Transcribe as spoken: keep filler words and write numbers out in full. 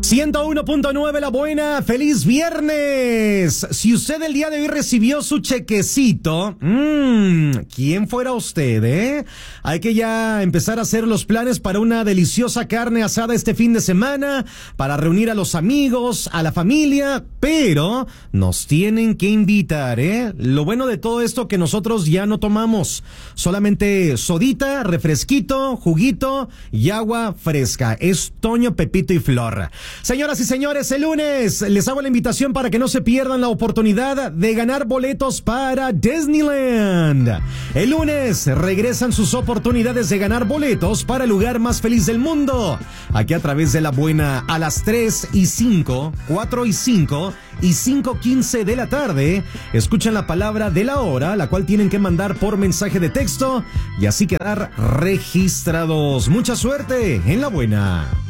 ciento uno punto nueve La Buena, feliz viernes. Si usted el día de hoy recibió su chequecito, mmm, ¿quién fuera usted, eh? Hay que ya empezar a hacer los planes para una deliciosa carne asada este fin de semana, para reunir a los amigos, a la familia, pero nos tienen que invitar, ¿eh? Lo bueno de todo esto que nosotros ya no tomamos, solamente sodita, refresquito, juguito y agua fresca. Es Toño, Pepito y Flor. Señoras y señores, el lunes les hago la invitación para que no se pierdan la oportunidad de ganar boletos para Disneyland. El lunes regresan sus oportunidades de ganar boletos para el lugar más feliz del mundo. Aquí a través de La Buena a las tres y cinco, cuatro y cinco y cinco quince de la tarde. Escuchan la palabra de la hora, la cual tienen que mandar por mensaje de texto y así quedar registrados. Mucha suerte en La Buena.